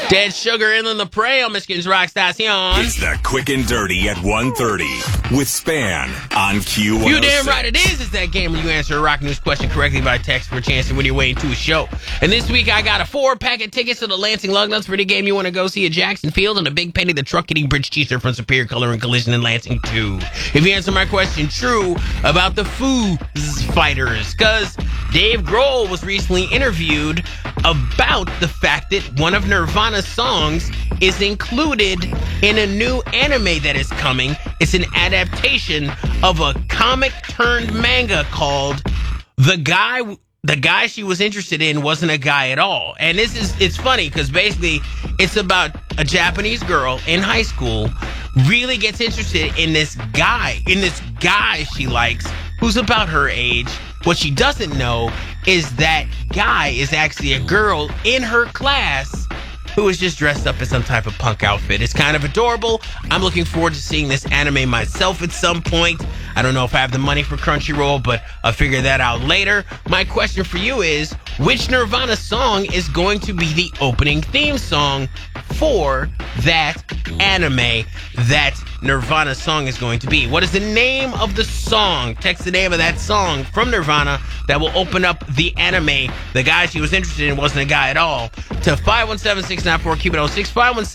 Dead Sugar, Inland the Prey on Michigan's Rock Station. It's the Quick and Dirty at 1:30 with Span on Q106. You damn right it is. It's that game where you answer a rock news question correctly by text for a chance to win your way into a show. And this week I got a 4-pack of tickets to the Lansing Lugnuts for the game you want to go see at Jackson Field and a Big Penny the Truck Getting Bridge t-shirt from Superior Color and Collision in Lansing too. If you answer my question true about the Foo Fighters, because Dave Grohl was recently interviewed about the fact that one of Nirvana's songs is included in a new anime that is coming. It's an adaptation of a comic turned manga called The Guy She Was Interested In Wasn't a Guy at All. And it's funny because basically it's about a Japanese girl in high school really gets interested in this guy she likes who's about her age. What she doesn't know is that guy is actually a girl in her class who is just dressed up in some type of punk outfit. It's kind of adorable. I'm looking forward to seeing this anime myself at some point. I don't know if I have the money for Crunchyroll, but I'll figure that out later. My question for you is, which Nirvana song is going to be the opening theme song for that anime that Nirvana song is going to be? What is the name of the song? Text the name of that song from Nirvana that will open up the anime The Guy She Was Interested In Wasn't a Guy at All to 517-694-KEEP-IT-06,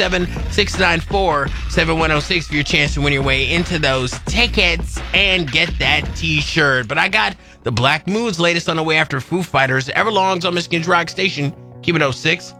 517-694-7106 for your chance to win your way into those tickets and get that t-shirt. But I got the Black Moon's latest on the way after Foo Fighters. Everlong's on Michigan's Rock Station. Keep it 06.